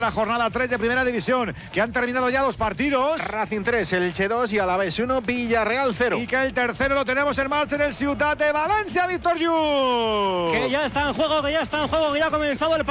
La jornada 3 de Primera División, que han terminado ya 2 partidos. Racing 3, Elche 2 y Alavés 1, Villarreal 0. Y que el tercero lo tenemos en marcha en el Ciutat de Valencia, Víctor Lluch. Que ya está en juego, que ya ha comenzado el partido.